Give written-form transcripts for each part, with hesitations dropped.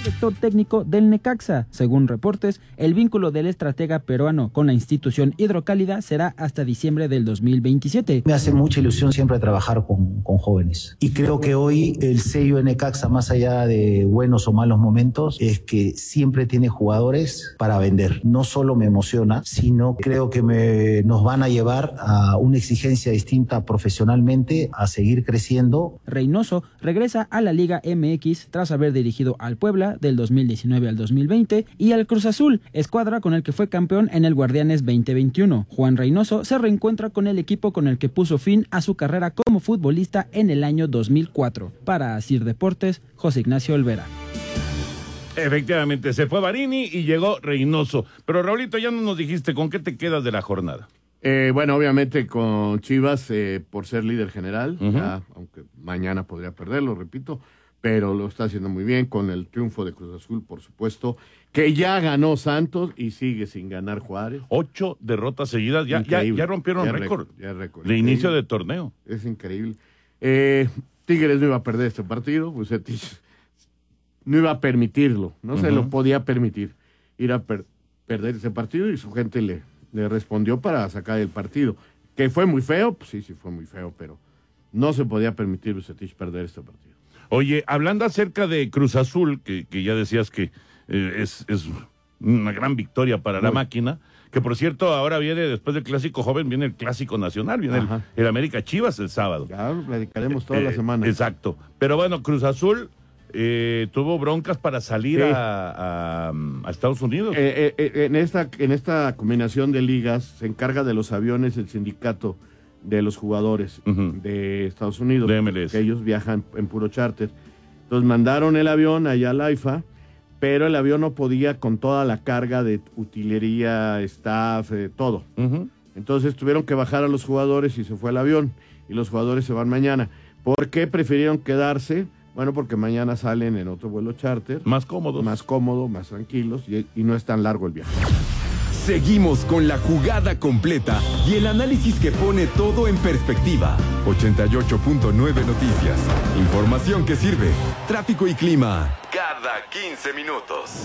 director técnico del Necaxa. Según reportes, el vínculo del estratega peruano con la institución hidrocálida será hasta diciembre del 2027. Me hace mucha ilusión siempre trabajar con jóvenes. Y creo que hoy el sello de Necaxa, más allá de buenos o malos momentos, es que siempre tiene jugadores para vender. No solo me emociona, sino creo que nos van a llevar a una exigencia distinta profesionalmente, a seguir creciendo. Reynoso regresa a la Liga MX tras haber dirigido al Puebla del 2019 al 2020 y al Cruz Azul, escuadra con el que fue campeón en el Guardianes 2021. Juan Reynoso se reencuentra con el equipo con el que puso fin a su carrera como futbolista en el año 2004. Para Asir Deportes, José Ignacio Olvera. Efectivamente, se fue Barini y llegó Reynoso. Pero Raulito, ya no nos dijiste con qué te quedas de la jornada. Bueno, obviamente con Chivas por ser líder general, ya, aunque mañana podría perderlo, repito, pero lo está haciendo muy bien con el triunfo de Cruz Azul, por supuesto, que ya ganó Santos y sigue sin ganar Juárez. 8 derrotas seguidas, ya rompieron récord de inicio de torneo. Es increíble. Tigres no iba a perder este partido, Bucetich no iba a permitirlo, no se lo podía permitir ir a perder ese partido y su gente le respondió para sacar el partido. ¿Que fue muy feo? Pues sí fue muy feo, pero no se podía permitir Bucetich perder este partido. Oye, hablando acerca de Cruz Azul, que ya decías que es una gran victoria para la máquina, que por cierto ahora viene, después del Clásico Joven, viene el Clásico Nacional, viene el América Chivas el sábado. Claro, lo platicaremos toda la semana. Exacto, pero bueno, Cruz Azul tuvo broncas para salir a Estados Unidos. En esta combinación de ligas se encarga de los aviones el sindicato de los jugadores de Estados Unidos, de MLS. Que ellos viajan en puro charter. Entonces mandaron el avión allá a la AIFA, pero el avión no podía con toda la carga de utilería, staff, todo. Entonces tuvieron que bajar a los jugadores y se fue el avión, y los jugadores se van mañana. ¿Por qué prefirieron quedarse? Bueno, porque mañana salen en otro vuelo charter. Más cómodos. Más cómodo, más tranquilos, y no es tan largo el viaje. Seguimos con la jugada completa y el análisis que pone todo en perspectiva. 88.9 Noticias. Información que sirve. Tráfico y clima. Cada 15 minutos.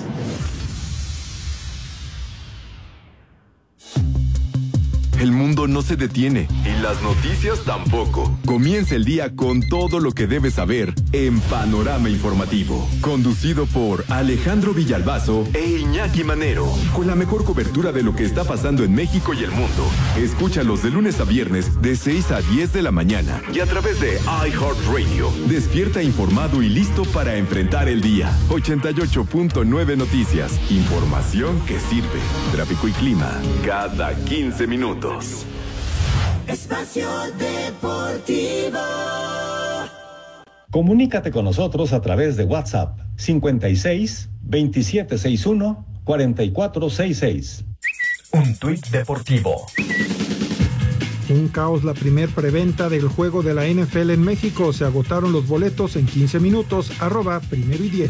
El mundo no se detiene y las noticias tampoco. Comienza el día con todo lo que debes saber en Panorama Informativo. Conducido por Alejandro Villalbazo e Iñaki Manero. Con la mejor cobertura de lo que está pasando en México y el mundo. Escúchalos de lunes a viernes de 6 a 10 de la mañana. Y a través de iHeartRadio. Despierta informado y listo para enfrentar el día. 88.9 Noticias. Información que sirve. Tráfico y clima. Cada 15 minutos. Espacio Deportivo. Comunícate con nosotros a través de WhatsApp 56 2761 4466. Un tuit deportivo. Un caos la primer preventa del juego de la NFL en México. Se agotaron los boletos en 15 minutos. @primero-y-10.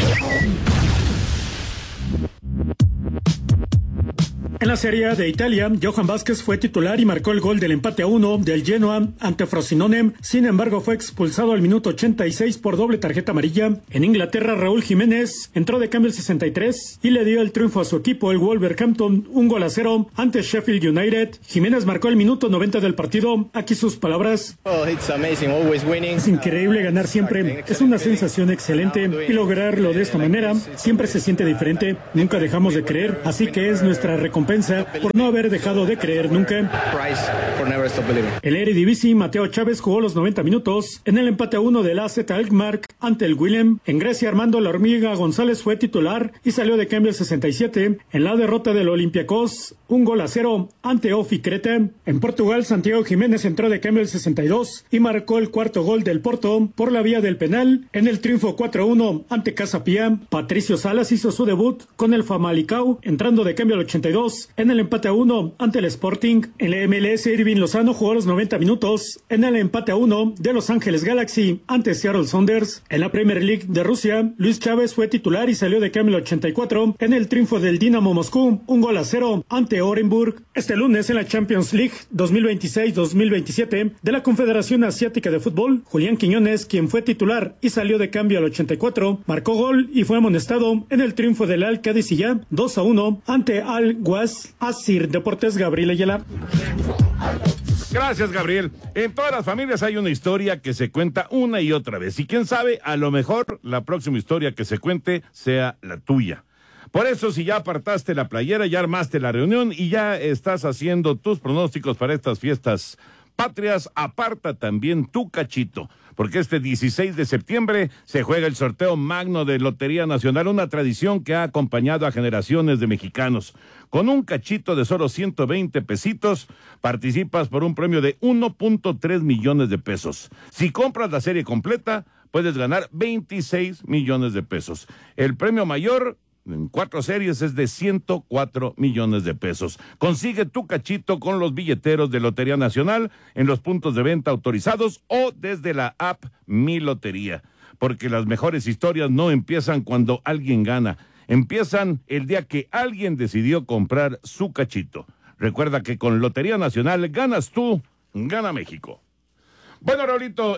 En la Serie A de Italia, Johan Vázquez fue titular y marcó el gol del empate a 1 del Genoa ante Frosinone. Sin embargo, fue expulsado al minuto 86 por doble tarjeta amarilla. En Inglaterra, Raúl Jiménez entró de cambio al 63 y le dio el triunfo a su equipo, el Wolverhampton, 1-0 ante Sheffield United. Jiménez marcó el minuto 90 del partido. Aquí sus palabras. Es increíble ganar siempre. Es una sensación excelente y lograrlo de esta manera siempre se siente diferente. Nunca dejamos de creer, así que es nuestra recompensa por no haber dejado de creer nunca. El Eredivisie, Mateo Chávez jugó los 90 minutos en el empate a 1 del AZ Alkmaar ante el Willem. En Grecia, Armando La Hormiga González fue titular y salió de cambio al 67. En la derrota del Olympiacos, 1-0 ante Ofi Creta. En Portugal, Santiago Jiménez entró de cambio al 62 y marcó el cuarto gol del Porto por la vía del penal en el triunfo 4-1 ante Casa Pia. Patricio Salas hizo su debut con el Famalicão entrando de cambio al 82 en el empate a 1 ante el Sporting. En la MLS, Irving Irving Lozano jugó los 90 minutos en el empate a 1 de Los Ángeles Galaxy ante Seattle Sounders. En la Premier League de Rusia, Luis Chávez fue titular y salió de cambio el 84 en el triunfo del Dinamo Moscú, 1-0 ante Orenburg. Este lunes en la Champions League 2026-2027 de la Confederación Asiática de Fútbol, Julián Quiñones, quien fue titular y salió de cambio al 84, marcó gol y fue amonestado en el triunfo del Al Qadisiyah 2-1 ante Al Guas Asir. Deportes, Gabriel Ayala. Gracias, Gabriel. En todas las familias hay una historia que se cuenta una y otra vez. Y quién sabe, a lo mejor la próxima historia que se cuente sea la tuya. Por eso, si ya apartaste la playera, ya armaste la reunión y ya estás haciendo tus pronósticos para estas fiestas patrias, aparta también tu cachito, porque este 16 de septiembre se juega el sorteo magno de Lotería Nacional, una tradición que ha acompañado a generaciones de mexicanos. Con un cachito de solo 120 pesitos, participas por un premio de 1.3 millones de pesos. Si compras la serie completa, puedes ganar 26 millones de pesos. El premio mayor en 4 series es de 104 millones de pesos. Consigue tu cachito con los billeteros de Lotería Nacional en los puntos de venta autorizados o desde la app Mi Lotería. Porque las mejores historias no empiezan cuando alguien gana, empiezan el día que alguien decidió comprar su cachito. Recuerda que con Lotería Nacional ganas tú, gana México. Bueno, Raulito,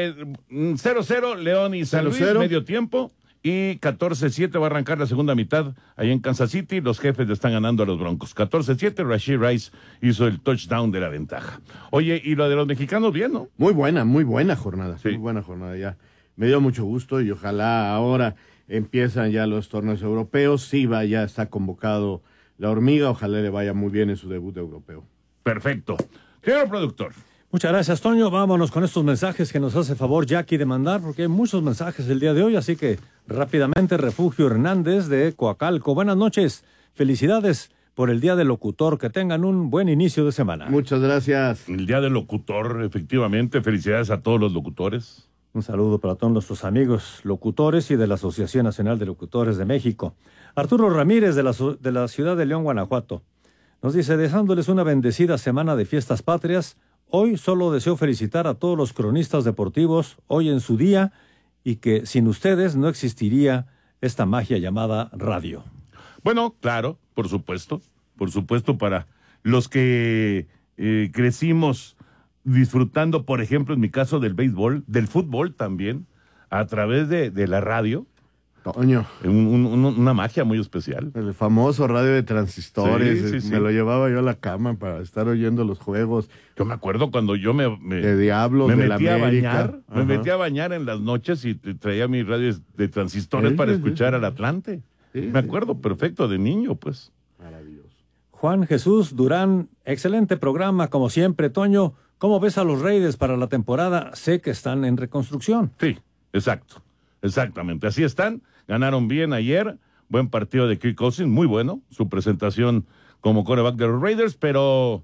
0-0, León y San Luis, medio tiempo. Y 14-7 va a arrancar la segunda mitad ahí en Kansas City. Los Jefes le están ganando a los Broncos. 14-7, Rashee Rice hizo el touchdown de la ventaja. Oye, y lo de los mexicanos, bien, ¿no? Muy buena jornada. Sí. Muy buena jornada ya. Me dio mucho gusto y ojalá ahora empiezan ya los torneos europeos. Siva ya está convocado la hormiga. Ojalá le vaya muy bien en su debut europeo. Perfecto. Señor productor. Muchas gracias, Toño. Vámonos con estos mensajes que nos hace favor Jackie de mandar, porque hay muchos mensajes el día de hoy, así que rápidamente Refugio Hernández de Coacalco. Buenas noches, felicidades por el Día del Locutor, que tengan un buen inicio de semana. Muchas gracias. El Día del Locutor, efectivamente, felicidades a todos los locutores. Un saludo para todos nuestros amigos locutores y de la Asociación Nacional de Locutores de México. Arturo Ramírez de la ciudad de León, Guanajuato, nos dice, deseándoles una bendecida semana de fiestas patrias. Hoy solo deseo felicitar a todos los cronistas deportivos hoy en su día y que sin ustedes no existiría esta magia llamada radio. Bueno, claro, por supuesto para los que crecimos disfrutando, por ejemplo, en mi caso del béisbol, del fútbol también, a través de la radio. Toño. Una magia muy especial. El famoso radio de transistores. Sí. Me lo llevaba yo a la cama para estar oyendo los juegos. Yo me acuerdo cuando yo de Diablos, me metía a bañar. Me metía a bañar en las noches y traía mi radio de transistores para escuchar al Atlante. Me acuerdo perfecto de niño, pues. Maravilloso. Juan Jesús Durán, excelente programa, como siempre. Toño, ¿cómo ves a los Raiders para la temporada? Sé que están en reconstrucción. Sí, exactamente. Así están. Ganaron bien ayer, buen partido de Kirk Cousins, muy bueno, su presentación como quarterback de los Raiders, pero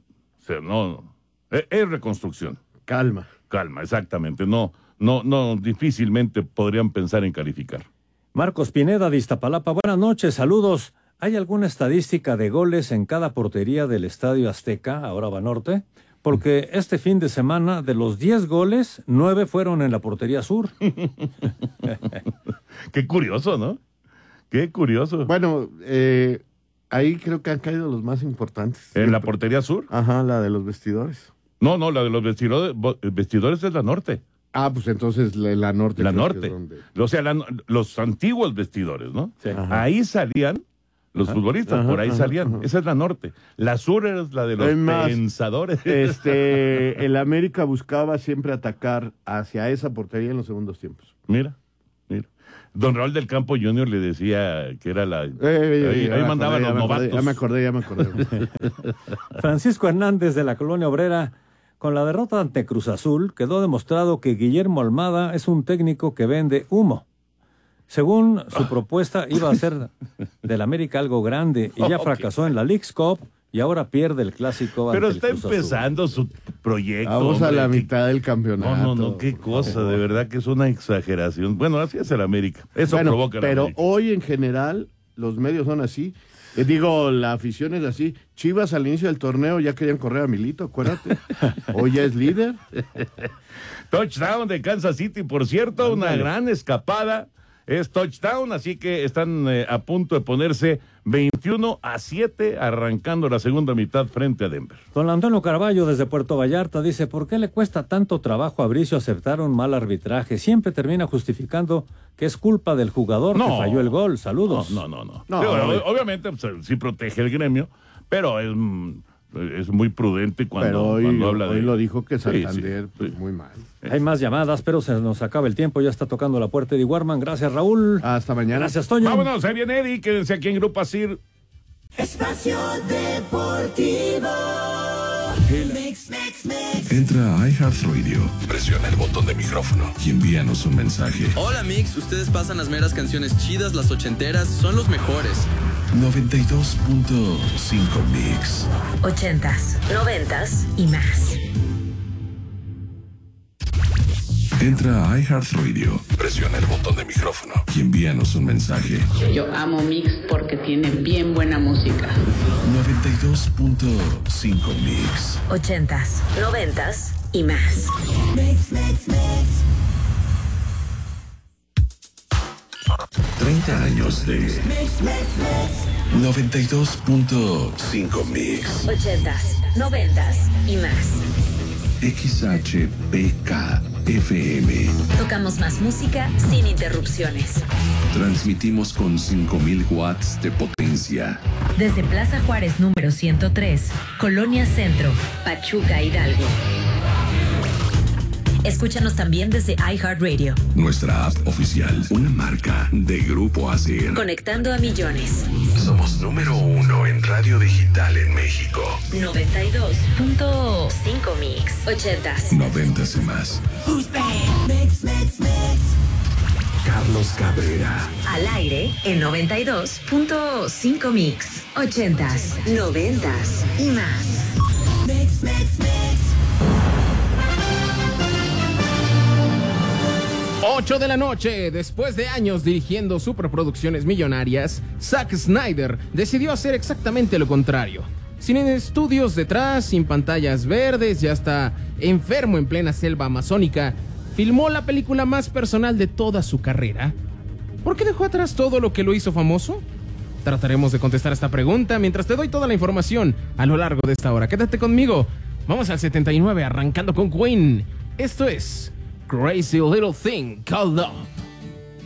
es reconstrucción. Calma, exactamente. No, difícilmente podrían pensar en calificar. Marcos Pineda de Iztapalapa, buenas noches, saludos. ¿Hay alguna estadística de goles en cada portería del Estadio Azteca, ahora Banorte? Porque este fin de semana, de los 10 goles, 9 fueron en la portería sur. Qué curioso, ¿no? Qué curioso. Bueno, ahí creo que han caído los más importantes. ¿En la portería sur? Ajá, la de los vestidores. No, la de los vestidores es la norte. Ah, pues entonces la norte. La norte. O sea, los antiguos vestidores, ¿no? Sí. Ahí salían los futbolistas, por ahí salían. Esa es la norte. La sur es la de los pensadores. El América buscaba siempre atacar hacia esa portería en los segundos tiempos. Mira. Don Raúl del Campo Jr. le decía que era la... ahí mandaban los novatos. Ya me acordé. Francisco Hernández de la Colonia Obrera, con la derrota ante Cruz Azul, quedó demostrado que Guillermo Almada es un técnico que vende humo. Según su propuesta, iba a ser del América algo grande y ya fracasó en la Leagues Cup y ahora pierde el clásico. Pero está empezando su proyecto. Vamos a la mitad del campeonato. No, qué cosa, de verdad que es una exageración. Bueno, así es el América. Eso provoca el Pero América. Hoy en general los medios son así La afición es así. Chivas al inicio del torneo ya querían correr a Milito, acuérdate. Hoy ya es líder. Touchdown de Kansas City, por cierto, una gran escapada. Es touchdown, así que están a punto de ponerse 21-7, arrancando la segunda mitad frente a Denver. Don Antonio Carballo desde Puerto Vallarta dice, ¿por qué le cuesta tanto trabajo a Bricio aceptar un mal arbitraje? Siempre termina justificando que es culpa del jugador que falló el gol. Saludos. No. Obviamente sí protege el gremio, pero es muy prudente cuando habla de... Hoy lo dijo que Santander, muy mal. Hay más llamadas, pero se nos acaba el tiempo. Ya está tocando la puerta de Warman. Gracias, Raúl. Hasta mañana. Gracias, Toño. Vámonos, ahí viene Eddie. Quédense aquí en Grupo Asir. Espacio Deportivo. Mix. Entra a iHeartRadio, presiona el botón de micrófono y envíanos un mensaje. Hola Mix, ustedes pasan las meras canciones chidas, las ochenteras, son los mejores. 92.5 Mix. 80s, 90s y más. Entra a iHeartRadio, presiona el botón de micrófono y envíanos un mensaje. Yo amo Mix porque tiene bien buena música. 92.5 Mix. 80s, 90s y más. Mix. 30 años de 92.5 Mix. 80s, 90s y más. XHPK FM. Tocamos más música sin interrupciones. Transmitimos con 5,000 watts de potencia. Desde Plaza Juárez número 103, Colonia Centro, Pachuca, Hidalgo. Escúchanos también desde iHeartRadio. Nuestra app oficial, una marca de Grupo Asir. Conectando a millones. Somos número 1 en radio digital en México. 92.5 Mix. 80s. 90s y más. Mix. Carlos Cabrera. Al aire en 92.5 Mix. 80s, 90s y más. Mix. 8 de la noche, después de años dirigiendo superproducciones millonarias, Zack Snyder decidió hacer exactamente lo contrario. Sin estudios detrás, sin pantallas verdes y hasta enfermo en plena selva amazónica, filmó la película más personal de toda su carrera. ¿Por qué dejó atrás todo lo que lo hizo famoso? Trataremos de contestar esta pregunta mientras te doy toda la información a lo largo de esta hora. Quédate conmigo. Vamos al 79, arrancando con Queen. Esto es Crazy Little Thing Called Love.